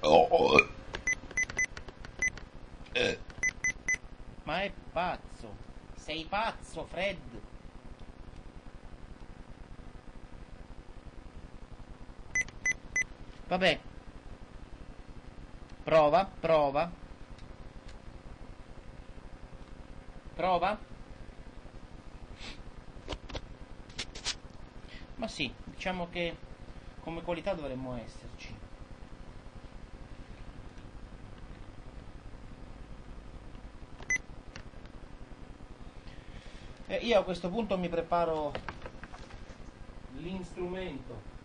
Ma è pazzo. Sei pazzo, Fred. Vabbè. Prova, prova. Prova. Ma sì, diciamo che come qualità dovremmo esserci. Io a questo punto mi preparo l'instrumento